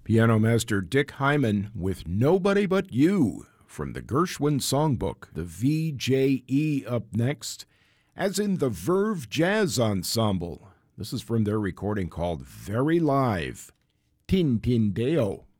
Piano Master Dick Hyman with Nobody But You from the Gershwin Songbook. The VJE up next, as in the Verve Jazz Ensemble. This is from their recording called Very Live. Tin Tin Deo.